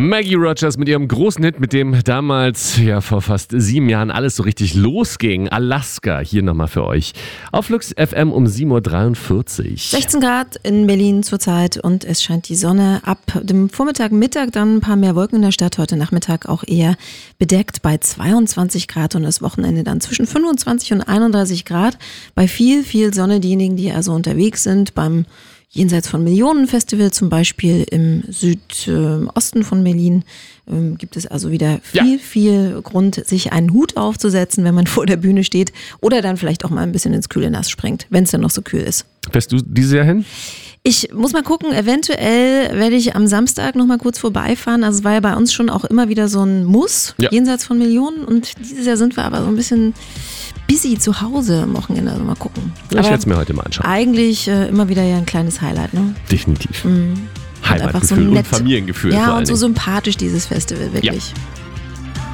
Maggie Rogers mit ihrem großen Hit, mit dem damals, vor fast 7 Jahren alles so richtig losging. Alaska, hier nochmal für euch. Auf Flux FM um 7.43 Uhr. 16 Grad in Berlin zurzeit und es scheint die Sonne. Ab dem Vormittag, Mittag dann ein paar mehr Wolken in der Stadt. Heute Nachmittag auch eher bedeckt bei 22 Grad und das Wochenende dann zwischen 25 und 31 Grad. Bei viel Sonne. Diejenigen, die also unterwegs sind beim Jenseits von Millionen Festival, zum Beispiel im Südosten von Berlin, gibt es also wieder viel Grund, sich einen Hut aufzusetzen, wenn man vor der Bühne steht oder dann vielleicht auch mal ein bisschen ins kühle Nass springt, wenn es dann noch so kühl ist. Fährst du dieses Jahr hin? Ich muss mal gucken, eventuell werde ich am Samstag noch mal kurz vorbeifahren. Also es war ja bei uns schon auch immer wieder so ein Muss, Jenseits von Millionen. Und dieses Jahr sind wir aber so ein bisschen busy zu Hause am Wochenende. Also mal gucken. Ich werde es mir heute mal anschauen. Eigentlich immer wieder ja ein kleines Highlight, ne? Definitiv. Mhm. Heimatgefühl so und Familiengefühl. Ja, vor allen und so Dingen. sympathisch dieses Festival, wirklich. Ja.